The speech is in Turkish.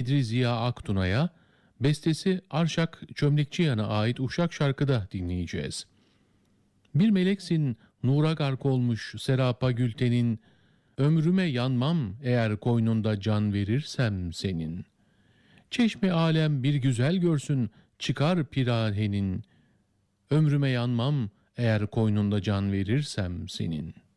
Bedri Ziya Aktuna'ya, bestesi Arşak Çömlekçiyan'a ait Uşak şarkıda dinleyeceğiz. Bir meleksin nura gark olmuş serapa gültenin, ömrüme yanmam eğer koynunda can verirsem senin. Çeşme alem bir güzel görsün çıkar pirahenin, ömrüme yanmam eğer koynunda can verirsem senin.''